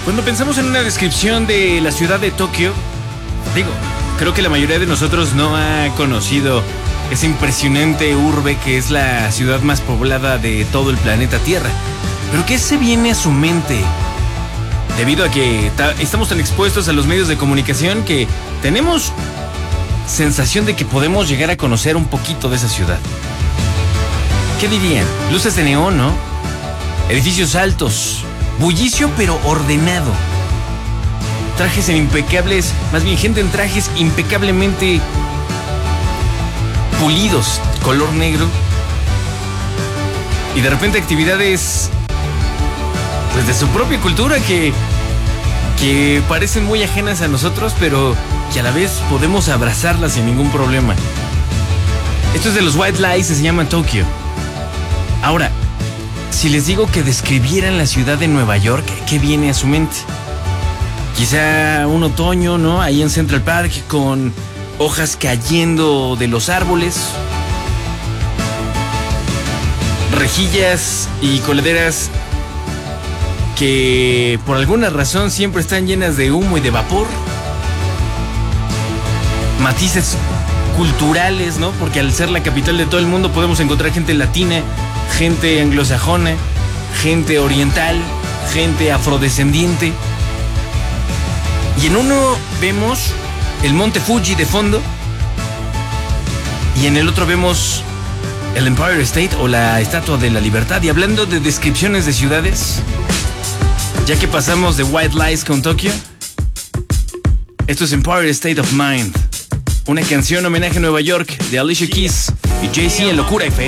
Cuando pensamos en una descripción de la ciudad de Tokio, creo que la mayoría de nosotros no ha conocido esa impresionante urbe que es la ciudad más poblada de todo el planeta Tierra. Pero ¿qué se viene a su mente? Debido a que estamos tan expuestos a los medios de comunicación que tenemos sensación de que podemos llegar a conocer un poquito de esa ciudad. ¿Qué dirían? Luces de neón, ¿no? Edificios altos, bullicio pero ordenado. Trajes en impecables, más bien gente en trajes impecablemente pulidos, color negro. Y de repente actividades pues de su propia cultura que parecen muy ajenas a nosotros, pero que a la vez podemos abrazarlas sin ningún problema. Esto es de los White Lies, se llama Tokio. Ahora, si les digo que describieran la ciudad de Nueva York, ¿qué viene a su mente? Quizá un otoño, ¿no? Ahí en Central Park con hojas cayendo de los árboles, rejillas y coladeras que por alguna razón siempre están llenas de humo y de vapor, matices culturales, ¿no? Porque al ser la capital de todo el mundo podemos encontrar gente latina, gente anglosajona, gente oriental, gente afrodescendiente. Y en uno vemos el monte Fuji de fondo y en el otro vemos el Empire State o la Estatua de la Libertad. Y hablando de descripciones de ciudades, ya que pasamos de White Lies con Tokio, esto es Empire State of Mind, una canción homenaje a Nueva York de Alicia Keys y Jay-Z en Locura FM.